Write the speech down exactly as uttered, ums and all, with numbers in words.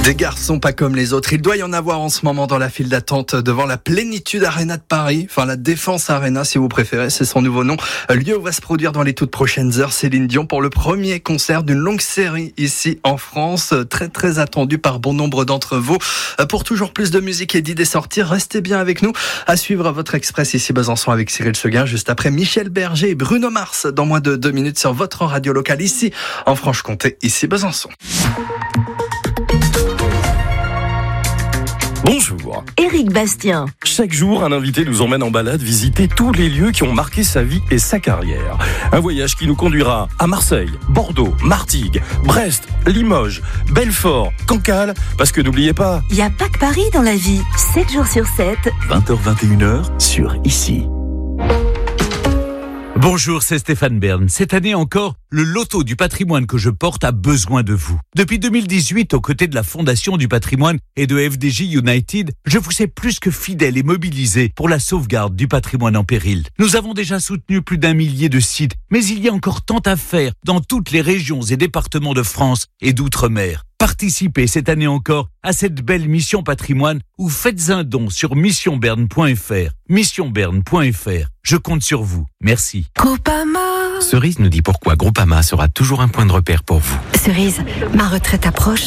Des garçons pas comme les autres. Il doit y en avoir en ce moment dans la file d'attente devant la Plénitude Arena de Paris. Enfin, la Défense Arena, si vous préférez, c'est son nouveau nom. Lieu où va se produire dans les toutes prochaines heures Céline Dion pour le premier concert d'une longue série ici en France. Très, très attendu par bon nombre d'entre vous. Pour toujours plus de musique et d'idées sorties, restez bien avec nous. À suivre votre Express ici Besançon avec Cyril Seguin, juste après Michel Berger et Bruno Mars dans moins de deux minutes sur votre radio locale ici en Franche-Comté, ici Besançon. Bonjour. Éric Bastien. Chaque jour, un invité nous emmène en balade visiter tous les lieux qui ont marqué sa vie et sa carrière. Un voyage qui nous conduira à Marseille, Bordeaux, Martigues, Brest, Limoges, Belfort, Cancale, parce que n'oubliez pas... Il n'y a pas que Paris dans la vie. sept jours sur sept. vingt heures vingt et une heures sur Ici. Bonjour, c'est Stéphane Bern. Cette année encore, le loto du patrimoine que je porte a besoin de vous. Depuis deux mille dix-huit, aux côtés de la Fondation du patrimoine et de F D J United, je vous sais plus que fidèle et mobilisé pour la sauvegarde du patrimoine en péril. Nous avons déjà soutenu plus d'un millier de sites, mais il y a encore tant à faire dans toutes les régions et départements de France et d'outre-mer. Participez cette année encore à cette belle mission patrimoine ou faites un don sur mission bern point f r. mission bern point f r. Je compte sur vous. Merci. Groupama. Cerise nous dit pourquoi Groupama sera toujours un point de repère pour vous. Cerise, ma retraite approche.